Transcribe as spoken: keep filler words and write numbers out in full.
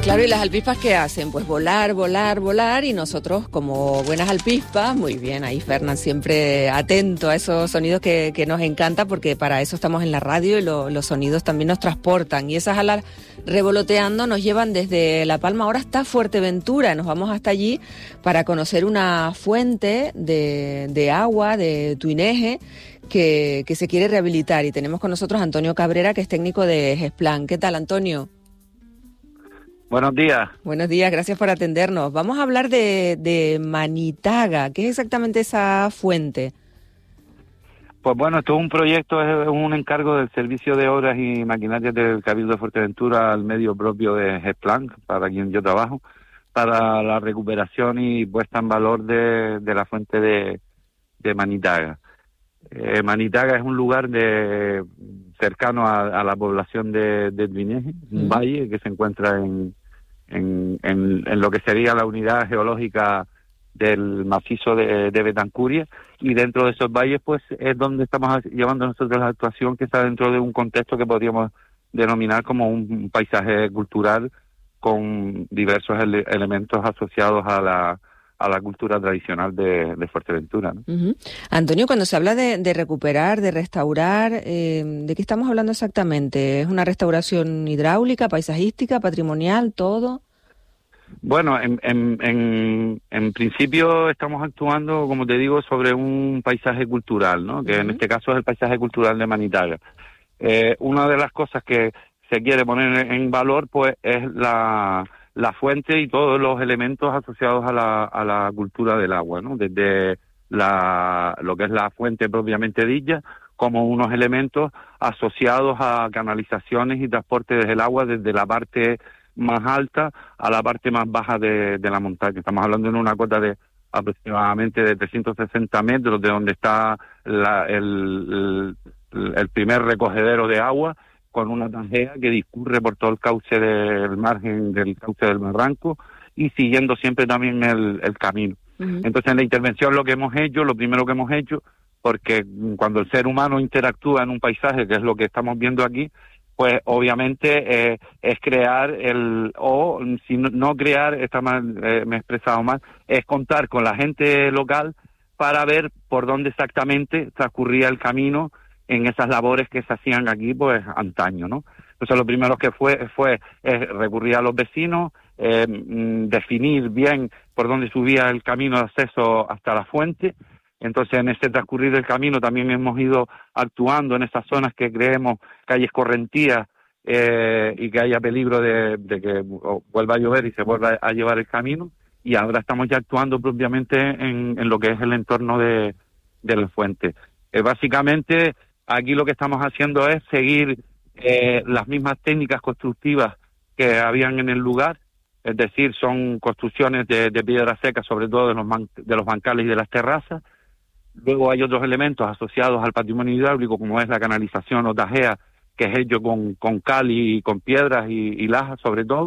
Claro, ¿y las alpispas qué hacen? Pues volar, volar, volar, y nosotros, como buenas alpispas, muy bien, ahí Fernán siempre atento a esos sonidos que, que nos encanta, porque para eso estamos en la radio y lo, los sonidos también nos transportan, y esas alas revoloteando nos llevan desde La Palma ahora hasta Fuerteventura. Nos vamos hasta allí para conocer una fuente de, de agua de Tuineje que, que se quiere rehabilitar, y tenemos con nosotros a Antonio Cabrera, que es técnico de Gesplan. ¿Qué tal, Antonio? Buenos días. Buenos días, gracias por atendernos. Vamos a hablar de, de Manitaga. ¿Qué es exactamente esa fuente? Pues bueno, esto es un proyecto, es un encargo del Servicio de Obras y Maquinarias del Cabildo de Fuerteventura al medio propio de Gesplan, para quien yo trabajo, para la recuperación y puesta en valor de, de la fuente de, de Manitaga. Eh, Manitaga es un lugar de cercano a, a la población de, de Tuineje, un valle que se encuentra en, en, en, en lo que sería la unidad geológica del macizo de, de Betancuria, y dentro de esos valles pues es donde estamos llevando nosotros la actuación, que está dentro de un contexto que podríamos denominar como un paisaje cultural con diversos ele- elementos asociados a la a la cultura tradicional de, de Fuerteventura, ¿no? Uh-huh. Antonio, cuando se habla de, de recuperar, de restaurar, eh, ¿de qué estamos hablando exactamente? ¿Es una restauración hidráulica, paisajística, patrimonial, todo? Bueno, en, en, en, en principio estamos actuando, como te digo, sobre un paisaje cultural, ¿no? Que uh-huh. en este caso es el paisaje cultural de Manitaga. Eh, una de las cosas que se quiere poner en valor, pues, es la... la fuente y todos los elementos asociados a la, a la cultura del agua, ¿no? Desde la, lo que es la fuente propiamente dicha, como unos elementos asociados a canalizaciones y transporte desde el agua desde la parte más alta a la parte más baja de, de la montaña. Estamos hablando en una cota de aproximadamente de trescientos sesenta metros de donde está la, el, el, el primer recogedero de agua, con una tangea que discurre por todo el cauce del margen del cauce del barranco y siguiendo siempre también el, el camino. Uh-huh. Entonces, en la intervención lo que hemos hecho, lo primero que hemos hecho, porque cuando el ser humano interactúa en un paisaje, que es lo que estamos viendo aquí, pues obviamente eh, es crear el, o si no, no crear, está mal, eh, me he expresado mal, es contar con la gente local para ver por dónde exactamente transcurría el camino en esas labores que se hacían aquí, pues, antaño, ¿no? Entonces, lo primero que fue fue eh, recurrir a los vecinos, eh, definir bien por dónde subía el camino de acceso hasta la fuente. Entonces, en ese transcurrir del camino también hemos ido actuando en esas zonas que creemos que hay escorrentías eh, y que haya peligro de, de que vuelva a llover y se vuelva a llevar el camino. Y ahora estamos ya actuando propiamente en, en lo que es el entorno de, de la fuente. Eh, básicamente... Aquí lo que estamos haciendo es seguir eh, las mismas técnicas constructivas que habían en el lugar, es decir, son construcciones de, de piedra seca, sobre todo de los, man, de los bancales y de las terrazas. Luego hay otros elementos asociados al patrimonio hidráulico, como es la canalización o tajea, que es hecho con, con cal y con piedras y, y lajas sobre todo.